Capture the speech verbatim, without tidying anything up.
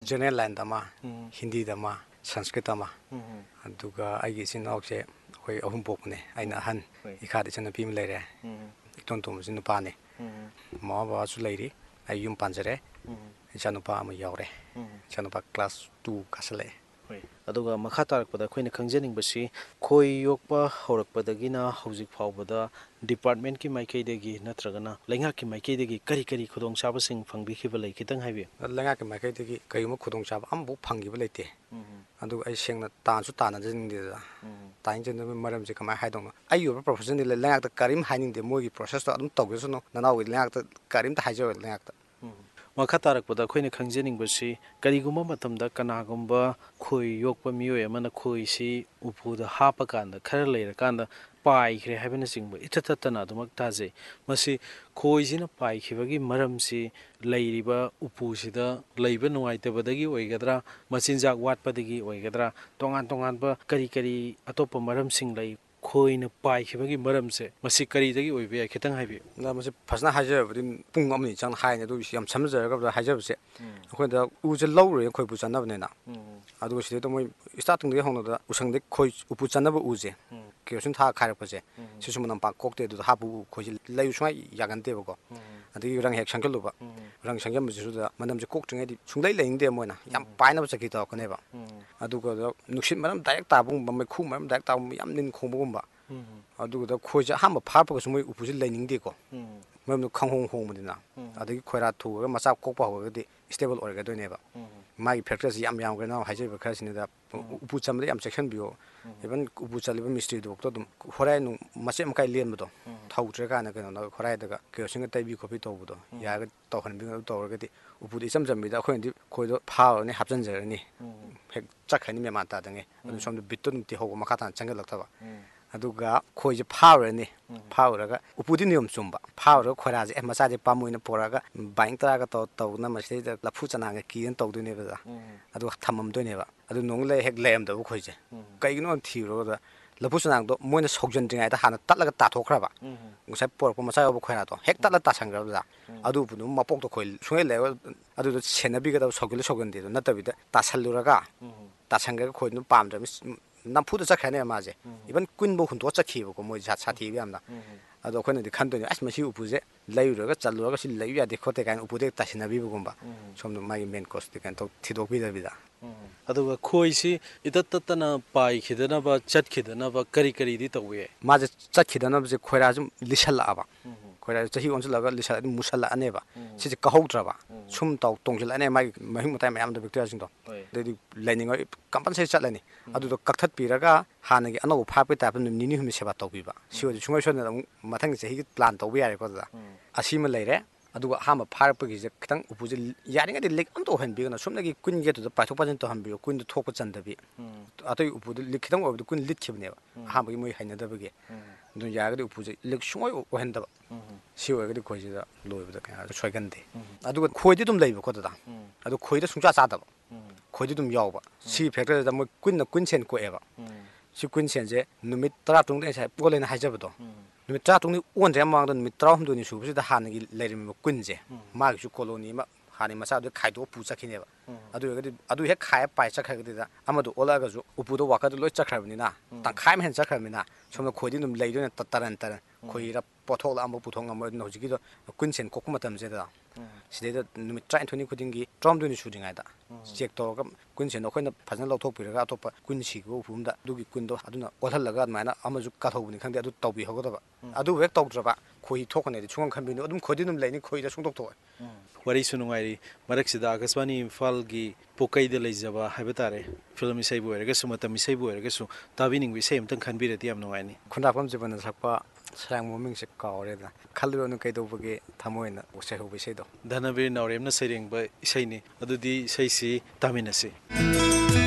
general ꯂꯥꯏꯟꯗ ꯑꯃ ꯍꯤꯟꯗꯤꯗ ꯑꯃ ꯁꯪꯁꯀ꯭ꯔꯤꯠ ꯑꯃ ꯑꯗꯨꯒ ꯑꯩꯒꯤ ꯏꯆꯤꯟ ꯏꯅꯥꯎꯁꯦ ꯑꯩꯈꯣꯏ ꯑꯍꯨꯝ ꯄꯣꯛꯄꯅꯦ ꯑꯩꯅ ꯑꯍꯟ ꯏꯈꯥꯗ ꯏꯆꯟꯅꯨꯄꯤ ꯑꯃ ꯂꯩꯔꯦ ꯏꯇꯣꯟ ꯇꯣꯟꯕꯁꯤ ꯅꯨꯄꯥꯅꯤ ꯃꯃꯥ ꯕꯕꯥꯁꯨ ꯂꯩꯔꯤ ꯑꯩ ꯌꯨꯝ ꯄꯥꯟꯖꯔꯦ ꯏꯆꯥꯅꯨꯄꯥ ꯑꯃ ꯌꯥꯎꯔꯦ ꯏꯆꯥꯅꯨꯄꯥ ꯀ꯭ꯂꯥꯁ ꯇꯨ ꯀꯥꯁꯜꯂꯛꯑꯦ ꯑꯗꯨꯒ ꯃꯈꯥ ꯇꯥꯔꯛꯄꯗ ꯑꯩꯈꯣꯏꯅ ꯈꯪꯖꯅꯤꯡꯕꯁꯤ ꯈꯣꯏ ꯌꯣꯛꯄ ꯍꯧꯔꯛꯄꯗꯒꯤꯅ ꯍꯧꯖꯤꯛ ꯐꯥꯎꯕꯗ ꯗꯤꯄꯥꯔꯠꯃꯦꯟꯠꯀꯤ ꯃꯥꯏꯀꯩꯗꯒꯤ ꯅꯠꯇ꯭ꯔꯒꯅ ꯂꯩꯉꯥꯛꯀꯤ ꯃꯥꯏꯀꯩꯗꯒꯤ ꯀꯔꯤ ꯀꯔꯤ ꯈꯨꯗꯣꯡꯆꯥꯕꯁꯤꯡ ꯐꯪꯕꯤꯈꯤꯕ ꯂꯩ ꯈꯤꯇꯪ ꯍꯥꯏꯕꯤꯌꯨ ꯂꯩꯉꯥꯛꯀꯤ ꯃꯥꯏꯀꯩꯗꯒꯤ ꯀꯔꯤꯒꯨꯝꯕ ꯈꯨꯗꯣꯡꯆꯥꯕ ꯑꯃꯐꯥꯎ ꯐꯪꯈꯤꯕ ꯂꯩꯇꯦ ꯑꯗꯨꯒ ꯑꯩ ꯁꯦꯡꯅ ꯇꯥꯟꯁꯨ ꯇꯥꯟꯅꯖꯅꯤꯡꯗꯦꯗ ꯇꯥꯅꯤꯡꯖꯗꯕꯒꯤ ꯃꯔꯝꯁꯦ ꯀꯃꯥꯏꯅ ꯍꯥꯏꯗꯧꯅꯣ ꯑꯩꯒꯤ ꯑꯣꯏꯕ ꯄ꯭ꯔꯣꯐꯦꯁꯟꯗꯤ ꯂꯩꯉꯥꯛꯇ ꯀꯔꯤꯝ ꯍꯥꯏꯅꯤꯡꯗꯦ ꯃꯣꯏꯒꯤ ꯄ꯭ꯔꯣꯁꯦꯁꯇꯣ ꯑꯗꯨꯝ ꯇꯧꯖꯁꯅꯨ ꯅꯅꯥꯎꯒꯤ ꯂꯩꯉꯥꯛꯇ ꯀꯔꯤꯝꯇ ꯍꯥꯏꯖꯔꯣꯏ ꯂꯩꯉꯥꯛꯇ ꯃꯈꯥ ꯇꯥꯔꯛꯄꯗ ꯑꯩꯈꯣꯏꯅ ꯈꯪꯖꯅꯤꯡꯕꯁꯤ ꯀꯔꯤꯒꯨꯝꯕ ꯃꯇꯝꯗ ꯀꯅꯥꯒꯨꯝꯕ ꯈꯣꯏ ꯌꯣꯛꯄ ꯃꯤꯑꯣꯏ ꯑꯃꯅ ꯈꯣꯏꯁꯤ ꯎꯄꯨꯗ ꯍꯥꯞꯄ ꯀꯥꯟꯗ ꯈꯔ ꯂꯩꯔꯀꯥꯟꯗ ꯄꯥꯏꯈ꯭ꯔꯦ ꯍꯥꯏꯕꯅꯆꯤꯡꯕ ꯏꯊꯠ ꯊꯠꯇꯅ ꯑꯗꯨꯃꯛ ꯇꯥꯖꯩ ꯃꯁꯤ ꯈꯣꯏꯁꯤꯅ ꯄꯥꯏꯈꯤꯕꯒꯤ ꯃꯔꯝꯁꯤ ꯂꯩꯔꯤꯕ ꯎꯄꯨꯁꯤꯗ ꯂꯩꯕ ꯅꯨꯡꯉꯥꯏꯇꯕꯗꯒꯤ ꯑꯣꯏꯒꯗ꯭ꯔꯥ ꯃꯆꯤꯟꯖꯥꯛ ꯋꯥꯠꯄꯗꯒꯤ ꯑꯣꯏꯒꯗ꯭ꯔꯥ ꯇꯣꯉꯥꯟ ꯇꯣꯉꯥꯟꯕ ꯀꯔꯤ ꯀꯔꯤ ꯑꯇꯣꯞꯄ ꯃꯔꯝꯁꯤꯡ ꯂꯩ ꯈꯣꯏꯅ ꯄꯥꯏꯈꯤꯕꯒꯤ ꯃꯔꯝꯁꯦ ꯃꯁꯤ ꯀꯔꯤꯗꯒꯤ ꯑꯣꯏꯕ ꯌꯥꯏ ꯈꯤꯇꯪ ꯍꯥꯏꯕꯤꯌꯨ ꯃꯁꯤ ꯐꯖꯅ ꯍꯥꯏꯖꯔꯕꯗꯤ ꯄꯨꯡ ꯑꯃꯅꯤ ꯆꯪꯅ ꯍꯥꯏꯅꯤ ꯑꯗꯨ ꯌꯥꯝ ꯁꯝꯅꯖꯔꯒ ꯍꯥꯏꯖꯕꯁꯦ ꯑꯩꯈꯣꯏꯗ ꯎꯁꯦ ꯂꯧꯔꯨꯔꯦ ꯈꯣꯏ ꯎꯄꯨ ꯆꯟꯅꯕꯅꯤꯅ ꯑꯗꯨꯒ ꯁꯤꯗꯩꯗ ꯃꯣꯏ ꯏꯁꯇꯥꯔꯇꯤꯡꯗꯒꯤ ꯍꯧꯅꯗ ꯎꯁꯪꯗꯒꯤ ꯈꯣꯏ ꯎꯄꯨ ꯆꯟꯅꯕ ꯎꯁꯦ ꯀꯦꯔꯣꯁꯤꯟ ꯊꯥ ꯈꯥꯏꯔꯛꯄꯁꯦ ꯁꯤꯁꯨ ꯃꯅꯝꯄꯥꯛ ꯀꯣꯛꯇꯦ ꯑꯗꯨꯗ ꯍꯥꯞꯄ ꯎ ꯈꯣꯏꯁꯦ ꯂꯩꯕ ꯁꯨꯡꯌꯥ ꯌꯥꯒꯟꯗꯦꯕꯀꯣ ꯑꯗꯒꯤ ꯔꯪ ꯍꯦꯛ ꯁꯪꯖꯜꯂꯨꯕ ꯔꯪ ꯁꯪꯖꯟꯕꯁꯤꯁꯨꯗ ꯃꯅꯝꯁꯦ ꯀꯣꯛꯇ꯭ꯔꯤꯉꯩꯗꯤ ꯁꯨꯡꯂꯩ ꯂꯩꯅꯤꯡꯗꯦ ꯃꯣꯏꯅ ꯌꯥꯝ ꯄꯥꯏꯅꯕ ꯆꯠꯈꯤ ꯇꯧꯔꯛꯀꯅꯦꯕ ꯑꯗꯨꯒ ꯅꯨꯡꯁꯤꯠ ꯃꯔꯝ ꯗꯥꯏꯔꯦꯛ ꯇꯥꯕꯒꯨꯝꯕ ꯃꯩꯈꯨ ꯃꯔꯝ ꯗꯥꯏꯔꯦꯛ ꯇꯥꯕꯒꯨꯝꯕ ꯌꯥꯝ ꯅꯤꯟ ꯈꯣꯡꯕꯒꯨꯝꯕ ꯑꯗꯨꯒꯗ ꯈꯣꯏꯁꯦ ꯑꯍꯥꯟꯕ ꯐꯥꯔꯛꯄꯒꯁꯨ ꯃꯣꯏ ꯎꯄꯨꯁꯦ ꯂꯩꯅꯤꯡꯗꯦꯀꯣ ꯃꯔꯝꯗꯨ ꯈꯪꯍꯣꯡ ꯍꯣꯡꯕꯅꯤꯅ ꯑꯗꯒꯤ ꯈꯣꯏꯔꯥ ꯊꯨꯔꯒ ꯃꯆꯥ ꯀꯣꯛꯄ ꯍꯧꯔꯒꯗꯤ ꯏꯁꯇꯦꯕꯜ ꯑꯣꯏꯔꯒꯗꯣꯏꯅꯦꯕ ꯃꯥꯒꯤ ꯐꯦꯛꯇꯔꯁꯤ ꯌꯥꯝ ꯌꯥꯝꯈ꯭ꯔꯦꯅ ꯍꯥꯏꯖꯔꯤꯕ ꯈꯔꯁꯤꯅꯤꯗ ꯎꯄꯨ ꯆꯟꯕꯗ ꯌꯥꯝ ꯆꯦꯛꯁꯤꯟꯕꯤꯌꯣ ꯏꯚꯟ ꯎꯄꯨ ꯆꯜꯂꯤꯕ ꯃꯤꯁꯇ꯭ꯔꯤꯗꯨꯐꯥꯎꯗ ꯑꯗꯨꯝ ꯍꯣꯔꯥꯏ ꯅꯨꯡ ꯃꯆꯦꯠ ꯃꯀꯥꯏ ꯂꯦꯟꯕꯗꯣ ꯊꯧꯗ꯭ꯔꯦ ꯀꯥꯏꯅ ꯀꯩꯅꯣ ꯍꯣꯔꯥꯏꯗꯒ ꯀꯦꯔꯣꯁꯤꯟꯒ ꯇꯩꯕꯤ ꯈꯣꯠꯄꯤ ꯇꯧꯕꯗꯣ ꯌꯥꯔꯒ ꯇꯧꯍꯟꯕꯤꯌꯨ ꯑꯗꯨ ꯇꯧꯔꯒꯗꯤ ꯎꯄꯨꯗ ꯏꯆꯝ ꯆꯝꯕꯤꯗ ꯑꯩꯈꯣꯏꯅꯗꯤ ꯈꯣꯏꯗꯣ ꯐꯥꯔꯨꯔꯅꯤ ꯍꯥꯞꯆꯤꯟꯖꯔꯅꯤ ꯍꯦꯛ ꯆꯠꯈ꯭ꯔꯅꯤ ꯃꯦꯃꯥꯟ ꯇꯥꯗꯉꯩ ꯑꯗꯨ ꯁꯣꯝꯗ ꯕꯤꯠꯇꯨ ꯑꯗꯨꯝ ꯇꯤꯍꯧꯕ ꯃꯈꯥ ꯇꯥꯅ ꯆꯪꯁꯤꯜꯂꯛꯇꯕ ꯑꯗꯨꯒ ꯈꯣꯏꯁꯦ ꯐꯥꯔꯨꯔꯅꯤ ꯐꯥꯔꯨꯔꯒ ꯎꯄꯨꯗꯤ ꯅꯤꯌꯣꯝ ꯆꯨꯝꯕ ꯐꯥꯔꯨꯔꯒ ꯈꯣꯏꯔꯥꯁꯦ ꯑꯦ ꯃꯆꯥꯁꯦ ꯄꯥꯝꯃꯨꯏꯅ ꯄꯣꯔꯛꯑꯒ ꯕꯥꯏꯡ ꯇꯔꯥꯒ ꯇꯧꯔ ꯇꯧꯗꯅ ꯃꯁꯤꯗꯩꯗ ꯂꯐꯨ ꯆꯅꯥꯡꯒ ꯀꯤꯗꯅ ꯇꯧꯗꯣꯏꯅꯦꯕ ꯑꯗꯨꯒ ꯊꯝꯃꯝꯗꯣꯏꯅꯦꯕ ꯑꯗꯨ ꯅꯣꯡ ꯂꯩ ꯍꯦꯛ ꯂꯩꯔꯝꯗꯕ ꯈꯣꯏꯁꯦ ꯀꯩꯒꯤꯅꯣ ꯊꯤꯔꯨꯔꯒ ꯂꯐꯨ ꯆꯅꯥꯡꯗꯣ ꯃꯣꯏꯅ ꯁꯧꯖꯟꯗ꯭ꯔꯤꯉꯩꯗ ꯍꯥꯟꯅ ꯇꯠꯂꯒ ꯇꯥꯊꯣꯛꯈ꯭ꯔꯕ ꯉꯁꯥꯏ ꯄꯣꯔꯛꯄ ꯃꯆꯥ ꯌꯥꯎꯕ ꯈꯣꯏꯔꯥꯗꯣ ꯍꯦꯛ ꯇꯠꯂ ꯇꯥꯁꯟꯈ꯭ꯔꯕꯗ ꯑꯗꯨ ꯎꯄꯨꯗꯨ ꯃꯄꯣꯛꯇꯣ ꯈꯣꯏ ꯁꯨꯡꯂꯩ ꯂꯩꯔꯒ ꯑꯗꯨꯗꯣ ꯁꯦꯟꯅꯕꯤꯒꯗꯕ ꯁꯧꯒꯜꯂ ꯁꯧꯒꯟꯗꯦꯗꯣ ꯅꯠꯇꯕꯤꯗ ꯇꯥꯁꯜꯂꯨꯔꯒ ꯇꯥꯁꯟꯈ꯭ꯔꯒ ꯈꯣꯏꯗꯨꯅ ꯄꯥꯝꯗ꯭ꯔꯕꯅꯤ ꯅꯝꯐꯨꯗ ꯆꯠꯈ꯭ꯔꯅꯦꯕ ꯃꯥꯁꯦ ꯏꯚꯟ ꯀꯨꯟꯐꯧ ꯍꯨꯟꯇꯣꯛꯑ ꯆꯠꯈꯤꯕꯀꯣ ꯃꯣꯏ ꯁꯥꯊꯤꯕ ꯌꯥꯝꯅ ꯑꯗꯣ ꯑꯩꯈꯣꯏꯅꯗꯤ ꯈꯟꯗꯣꯏꯅꯦ ꯑꯁ ꯃꯁꯤ ꯎꯄꯨꯁꯦ ꯂꯩꯔꯨꯔꯒ ꯆꯜꯂꯨꯔꯒ ꯁꯤ ꯂꯩꯌꯨ ꯌꯥꯗꯦ ꯈꯣꯠꯇꯦ ꯀꯥꯏꯅ ꯎꯄꯨꯗ ꯇꯥꯁꯤꯟꯅꯕꯤꯕꯒꯨꯝꯕ ꯁꯣꯝꯗ ꯃꯥꯒꯤ ꯃꯦꯟ ꯀꯣꯁꯇꯤ ꯀꯩꯅꯣ ꯇꯧ ꯊꯤꯗꯣꯛꯄꯤꯗꯕꯤꯗ ꯑꯗꯨꯒ ꯈꯣꯏꯁꯤ ꯏꯇꯠ ꯇꯠꯇꯅ ꯄꯥꯏꯈꯤꯗꯅꯕ ꯆꯠꯈꯤꯗꯅꯕ ꯀꯔꯤ ꯀꯔꯤꯗꯤ ꯇꯧꯕ ꯌꯥꯏ ꯃꯥꯁꯦ ꯆꯠꯈꯤꯗꯅꯕꯁꯦ ꯈꯣꯏꯔꯥ ꯁꯨꯝ ꯂꯤꯁꯜꯂꯛꯑꯕ ꯈꯣꯏꯔꯥ ꯆꯍꯤ ꯑꯣꯟꯁꯤꯜꯂꯒ ꯑꯗꯨꯝ ꯃꯨꯁꯜꯂꯛꯑꯅꯦꯕ ꯁꯤꯁꯦ ꯀꯧꯍꯧꯗ꯭ꯔꯕ ꯁꯨꯝ ꯇꯧ ꯇꯣꯡꯁꯤꯜꯂꯛꯑꯅꯦ ꯃꯥꯒꯤ ꯃꯍꯤꯛ ꯃꯇꯥꯏ ꯃꯌꯥꯝꯗ ꯕꯦꯛꯇꯔꯤꯌꯥꯁꯤꯡꯗꯣ ꯑꯗꯩꯗꯤ ꯂꯩꯅꯤꯡꯉꯣꯏ ꯀꯝꯄꯜꯁꯔꯤ ꯆꯠꯂꯅꯤ ꯑꯗꯨꯗꯣ ꯀꯛꯊꯠꯄꯤꯔꯒ ꯍꯥꯟꯅꯒꯤ ꯑꯅꯧꯕ ꯐꯥꯔꯛꯄꯩ ꯇꯥꯏꯞꯇ ꯅꯨꯃꯤꯠ ꯅꯤꯅꯤ ꯍꯨꯝꯅꯤ ꯁꯦꯕꯥ ꯇꯧꯕꯤꯕ ꯁꯤ ꯑꯣꯏꯔꯗꯤ ꯁꯨꯡꯁꯣꯏ ꯁꯣꯏꯗꯅ ꯑꯃꯨꯛ ꯃꯊꯪꯒꯤ ꯆꯍꯤꯒꯤ ꯄ꯭ꯂꯥꯟ ꯇꯧꯕ ꯌꯥꯔꯦꯀꯣ ꯑꯗꯨꯗ ꯑꯁꯤꯃ ꯂꯩꯔꯦ ꯑꯗꯨꯒ ꯑꯍꯥꯟꯕ ꯐꯥꯔꯛꯄꯒꯤꯁꯦ ꯈꯤꯇꯪ ꯎꯄꯨꯁꯦ ꯌꯥꯔꯤꯉꯩꯗꯤ ꯂꯤꯛ ꯑꯝꯇ ꯑꯣꯏꯍꯟꯕꯤꯒꯅ ꯁꯨꯞꯅꯒꯤ ꯀꯨꯏꯟ ꯒꯦꯠꯇꯨꯗ ꯄꯥꯏꯊꯣꯛ ꯄꯥꯏꯁꯤꯟ ꯇꯧꯍꯟꯕꯤꯌꯣ ꯀꯨꯏꯟꯗꯨ ꯊꯣꯛꯄ ꯆꯟꯗꯕꯤ ꯑꯇꯩ ꯎꯄꯨꯗꯨ ꯂꯤꯛ ꯈꯤꯇꯪ ꯑꯣꯏꯕꯗꯨ ꯀꯨꯏꯟ ꯂꯤꯠꯈꯤꯕꯅꯦꯕ ꯑꯍꯥꯟꯕꯒꯤ ꯃꯣꯏ ꯍꯩꯅꯗꯕꯒꯤ ꯑꯗꯨꯅ ꯌꯥꯔꯒꯗꯤ ꯎꯄꯨꯁꯦ ꯂꯤꯛ ꯁꯨꯡꯑꯣꯏ ꯑꯣꯏꯍꯟꯗꯕ ꯁꯤ ꯑꯣꯏꯔꯒꯗꯤ ꯈꯣꯏꯁꯤꯗ ꯂꯣꯏꯕꯗ ꯀꯌꯥ ꯁꯣꯏꯒꯟꯗꯦ ꯑꯗꯨꯒ ꯈꯣꯏꯗꯤ ꯑꯗꯨꯝ ꯂꯩꯕꯀꯣ ꯑꯗꯨꯗ ꯑꯗꯨ ꯈꯣꯏꯗ ꯁꯨꯡꯆꯥ ꯆꯥꯗꯕ ꯈꯣꯏꯗꯤ ꯑꯗꯨꯝ ꯌꯥꯎꯕ ꯁꯤꯒꯤ ꯐꯦꯛꯇꯔꯁꯤꯗ ꯃꯣꯏ ꯀꯨꯏꯟꯅ ꯀꯨꯏꯟ ꯁꯦꯟ ꯀꯣꯛꯑꯦꯕ ꯁꯤ ꯀꯨꯏꯟ ꯁꯦꯟꯁꯦ ꯅꯨꯃꯤꯠ ꯇꯔꯥ ꯇꯔꯨꯛꯇ ꯉꯁꯥꯏ ꯑꯣꯜꯂꯦꯅ ꯍꯥꯏꯖꯕꯗꯣ ꯅꯨꯃꯤꯠ ꯇꯔꯥ ꯇꯔꯨꯛꯅꯤ ꯑꯣꯟꯗ꯭ꯔꯦ ꯃꯃꯥꯡꯗ ꯅꯨꯃꯤꯠ ꯇꯔꯥꯍꯨꯝꯗꯣꯏꯅꯤ ꯁꯨꯕꯁꯤꯗ ꯍꯥꯟꯅꯒꯤ ꯂꯩꯔꯝꯃꯤꯕ ꯀꯨꯏꯟꯁꯦ ꯃꯥꯒꯤꯁꯨ ꯀꯣꯂꯣꯅꯤ ꯑꯃ ꯍꯥꯟꯅꯒꯤ ꯃꯆꯥꯗꯨ ꯈꯥꯏꯗꯣꯛꯑ ꯄꯨ ꯆꯠꯈꯤꯅꯦꯕ ꯑꯗꯨ ꯑꯣꯏꯔꯒꯗꯤ ꯑꯗꯨ ꯍꯦꯛ ꯈꯥꯏꯔ ꯄꯥꯏ ꯆꯠꯈ꯭ꯔꯒꯗꯤꯗ ꯑꯃꯗꯣ ꯑꯣꯜꯂꯛꯑꯒꯁꯨ ꯎꯄꯨꯗꯣ ꯋꯥꯀꯔꯗꯣ ꯂꯣꯏ ꯆꯠꯈ꯭ꯔꯕꯅꯤꯅ ꯇꯪꯈꯥꯏ ꯑꯃ ꯍꯦꯟꯅ ꯆꯠꯈ꯭ꯔꯕꯅꯤꯅ ꯁꯣꯝꯗ ꯈꯣꯏꯗꯤ ꯑꯗꯨꯝ ꯂꯩꯗꯣꯏꯅ ꯇꯔꯟ ꯇꯔꯟ ꯈꯣꯏꯔ ꯄꯣꯠꯊꯣꯛꯂꯛꯑꯝꯕ ꯄꯨꯊꯣꯛ ꯉꯝꯃꯣꯏ ꯑꯗꯨꯅ ꯍꯧꯖꯤꯛꯀꯤꯗꯣ ꯀꯨꯏꯟ ꯁꯦꯟ ꯀꯣꯛꯄ ꯃꯇꯝꯁꯤꯗ ꯁꯤꯗꯩꯗ ꯅꯨꯃꯤꯠ ꯇꯔꯥꯅꯤꯊꯣꯏꯅꯤ ꯈꯨꯗꯤꯡꯒꯤ ꯇꯔꯥꯍꯨꯝꯗꯣꯏꯅꯤ ꯁꯨꯗ꯭ꯔꯤꯉꯩꯗ ꯆꯦꯛ ꯇꯧꯔꯒ ꯀꯨꯏꯟ ꯁꯦꯟꯗꯣ ꯑꯩꯈꯣꯏꯅ ꯐꯖꯅ ꯂꯧꯊꯣꯛꯄꯤꯔꯒ ꯑꯇꯣꯞꯄ ꯀꯨꯏꯟ ꯁꯤꯈꯤꯕ ꯎꯄꯨ ꯑꯃꯗ ꯑꯗꯨꯒꯤ ꯀꯨꯏꯟꯗꯣ ꯑꯗꯨꯅ ꯑꯣꯜꯍꯜꯂꯒ ꯑꯗꯨꯃꯥꯏꯅ ꯑꯃꯁꯨ ꯀꯥꯊꯧꯕꯅꯤ ꯈꯪꯗꯦ ꯑꯗꯨ ꯇꯧꯕꯤꯍꯧꯒꯗꯕ ꯑꯗꯨꯕꯨ ꯍꯦꯛ ꯇꯧꯗ꯭ꯔꯕ ꯈꯣꯏ ꯊꯣꯛꯀꯅꯤꯗꯤ ꯁꯨꯡꯈꯟ ꯈꯟꯕꯤꯅꯨ ꯑꯗꯨꯝ ꯈꯣꯏꯗꯤ ꯑꯗꯨꯝ ꯂꯩꯅꯤ ꯈꯣꯏꯗ ꯁꯨꯡꯊꯣꯛ ꯊꯣꯛꯑꯣꯏ ꯋꯥꯔꯤꯁꯨ ꯅꯨꯡꯉꯥꯏꯔꯤ ꯃꯔꯛꯁꯤꯗ ꯑꯥꯀꯥꯁꯕꯥꯅꯤ ꯏꯝꯐꯥꯜꯒꯤ ꯄꯣꯛꯀꯩꯗ ꯂꯩꯖꯕ ꯍꯥꯏꯕ ꯇꯥꯔꯦ ꯐꯤꯂꯝ ꯏꯁꯩꯕꯨ ꯑꯣꯏꯔꯒꯁꯨ ꯃꯇꯝ ꯏꯁꯩꯕꯨ ꯑꯣꯏꯔꯒꯁꯨ ꯇꯥꯕꯤꯅꯤꯡꯕ ꯏꯁꯩ ꯑꯃꯇꯪ ꯈꯟꯕꯤꯔꯗꯤ ꯌꯥꯝ ꯅꯨꯡꯉꯥꯏꯅꯤ ꯈꯨꯟꯗ꯭ꯔꯥꯛꯄꯝ ꯖꯤꯕꯟꯅ ꯁꯛꯄ ꯁꯩꯔꯥꯡ ꯃꯃꯤꯡꯁꯦ ꯀꯥꯎꯔꯦꯗꯅ ꯈꯜꯂꯨꯔꯅꯨ ꯀꯩꯗꯧꯕꯒꯤ ꯊꯃꯣꯏꯅ ꯁꯩꯍꯧꯕ ꯏꯁꯩꯗꯣ ꯙꯅꯕꯤꯔ ꯅꯥꯎꯔꯦꯝꯅ ꯁꯩꯔꯦꯡꯕ ꯏꯁꯩꯅꯤ ꯑꯗꯨꯗꯤ ꯏꯁꯩꯁꯤ ꯇꯥꯃꯤꯟꯅꯁꯤ